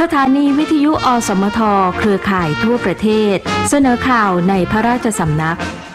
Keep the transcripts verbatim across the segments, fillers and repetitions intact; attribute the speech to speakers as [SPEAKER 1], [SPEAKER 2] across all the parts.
[SPEAKER 1] สถานีวิทยุอสมทเครือข่ายทั่วประเทศเสนอข่าวในพระราชสำนัก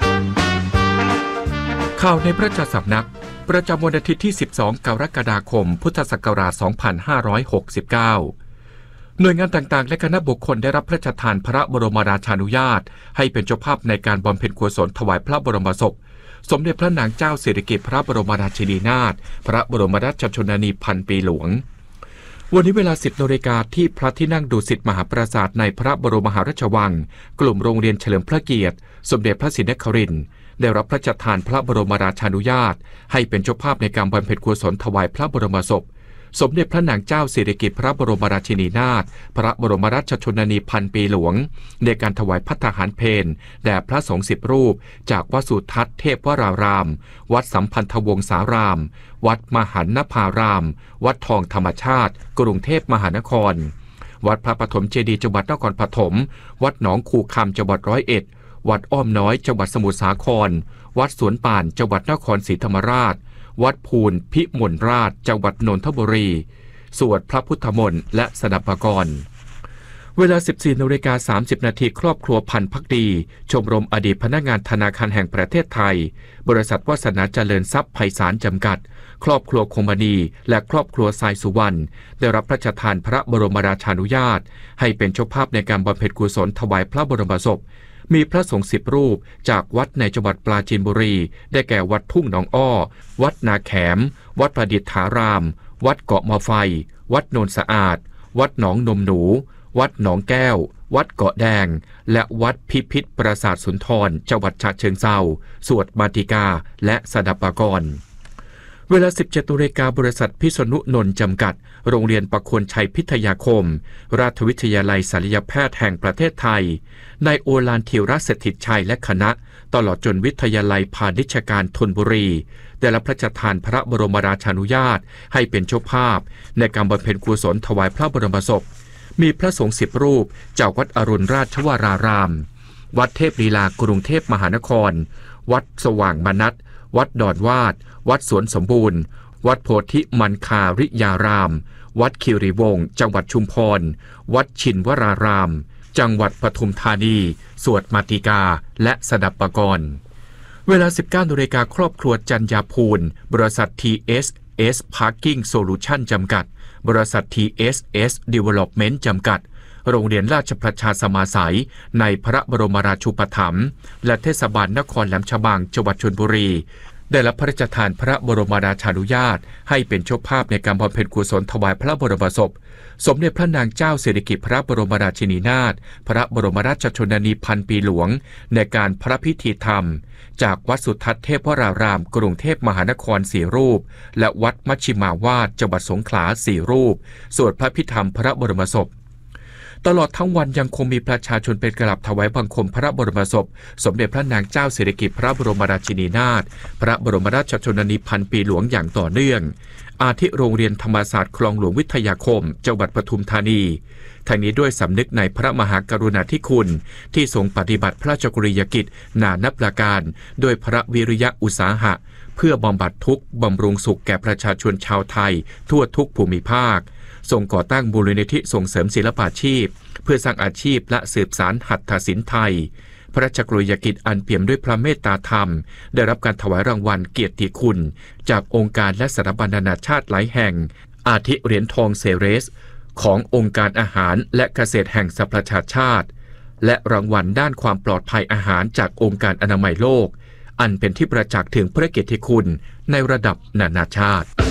[SPEAKER 2] ข่าวในพระราชสำนักประจำวันอาทิตย์ที่สิบสองกรกฎาคมพุทธศักราชสองพันห้าร้อยหกสิบเก้าหน่วยงานต่างๆและคณะบุคคลได้รับพระราชทานพระบรมราชานุญาตให้เป็นเจ้าภาพในการบำเพ็ญกุศลถวายพระบรมศพสมเด็จพระนางเจ้าสิริกิติ์พระบรมราชินีนาถพระบรมราชชนนีพันปีหลวงวันนี้เวลา สิบนาฬิกาที่พระที่นั่งดุสิตมหาปราสาทในพระบรมมหาราชวังกลุ่มโรงเรียนเฉลิมพระเกียรติสมเด็จพระศรีนครินทร์ได้รับพระราชทานพระบรมราชานุญาตให้เป็นเจ้าภาพในการบำเพ็ญกุศลถวายพระบรมศพสมเด็จพระนางเจ้าสิริกิติ์พระบรมราชินีนาถพระบรมราชชนนีพันปีหลวงในการถวายภัตตาหารเพลแด่พระสงฆ์สิบรูปจากวัดสุทัศน์เทพวรารามวัดสัมพันธวงศารามวัดมหันนภารามวัดทองธรรมชาติกรุงเทพมหานครวัดพระปฐมเจดีย์จังหวัดนครปฐมวัดหนองคูคำจังหวัดร้อยเอ็ดวัดอ้อมน้อยจังหวัดสมุทรสาครวัดสวนป่านจังหวัดนครศรีธรรมราชวัดภูลพิมลราชจังหวัดนนทบุรีสวดพระพุทธมนต์และสดับปกรณ์เวลา สิบสี่นาฬิกาสามสิบนาทีครอบครัวพันธุ์พักดีชมรมอดีตพนักงานธนาคารแห่งประเทศไทยบริษัทวาสนาเจริญทรัพย์ไพศาลจำกัดครอบครัวคงมณีและครอบครัวทรายสุวรรณได้รับพระราชทานพระบรมราชานุญาตให้เป็นเจ้าภาพในการบำเพ็ญกุศลถวายพระบรมศพมีพระสงฆ์สิบรูปจากวัดในจังหวัดปราจีนบุรีได้แก่วัดทุ่งหนองอ้อวัดนาแขมวัดประดิษฐารามวัดเกาะมอไฟวัดโนนสะอาดวัดหนองนมหนูวัดหนองแก้ววัดเกาะแดงและวัดพิพิธปราสาทสุนทรจังหวัดฉะเชิงเทราสวดมาติกาและสดับปกรณ์เวลา สิบเจ็ดนาฬิกาบริษัทพิษณุนนท์จำกัดโรงเรียนประโคนชัยพิทยาคมราชวิทยาลัยศัลยแพทย์แห่งประเทศไทยนายโอฬารธีรเศรษฐิชัยและคณะตลอดจนวิทยาลัยพาณิชยการธนบุรีได้รับพระราชทานพระบรมราชานุญาตให้เป็นเจ้าภาพในการบำเพ็ญกุศลถวายพระบรมศพมีพระสงฆ์สิบรูปจากวัดอรุณราชวรารามวัดเทพลีลากรุงเทพมหานครวัดสว่างมนัสวัดดอนวาดวัดสวนสมบูรณ์วัดโพธิมันคาริยารามวัดคิริวงศ์จังหวัดชุมพรวัดชินวรารามจังหวัดปทุมธานีสวดมาติกาและสดับปกรณ์เวลา สิบเก้านาฬิกาครอบครัวจันยาภูลบริษัท ที เอส เอส Parking Solution จำกัดบริษัท ที เอส เอส Development จำกัดโรงเรียนราชประชาสมาสัยในพระบรมราชูปถัมภ์และเทศบาลนครแหลมฉบังจังหวัดชลบุรีได้รับพระราชทานพระบรมราชานุญาตให้เป็นเจ้าภาพในการบำเพ็ญกุศลถวายพระบรมศพสมเด็จพระนางเจ้าสิริกิติ์พระบรมราชินีนาถพระบรมราชชนนีพันปีหลวงในการพระพิธีธรรมจากวัดสุทัศน์เทพวรารามกรุงเทพมหานครสี่รูปและวัดมัชชิมาวาดจังหวัดสงขลาสี่รูปสวดพระพิธรรมพระบรมศพตลอดทั้งวันยังคงมีประชาชนเป็นกราบถวายบังคมพระบรมศพสมเด็จพระนางเจ้าสิริกิติ์พระบรมราชินีนาถพระบรมราชชนนีพันปีหลวงอย่างต่อเนื่องอาทิโรงเรียนธรรมศาสตร์คลองหลวงวิทยาคมจังหวัดปทุมธานีทั้งนี้ด้วยสำนึกในพระมหากรุณาธิคุณที่ทรงปฏิบัติพระราชกรณียกิจนานับประการด้วยพระวิริยะอุตสาหะเพื่อบำบัดทุกข์บำรุงสุขแก่ประชาชนชาวไทยทั่วทุกภูมิภาคทรงก่อตั้งมูลนิธิส่งเสริมศิลปาชีพเพื่อสร้างอาชีพและสืบสานหัตถศิลป์ไทยพระราชกรณียกิจอันเปี่ยมด้วยพระเมตตาธรรมได้รับการถวายรางวัลเกียรติคุณจากองค์การและสถาบันนานาชาติหลายแห่งอาทิเหรียญทองเซเรสขององค์การอาหารและเกษตรแห่งสหประชาชาติและรางวัลด้านความปลอดภัยอาหารจากองค์การอนามัยโลกอันเป็นที่ประจักษ์ถึงพระเกียรติคุณในระดับนานาชาติ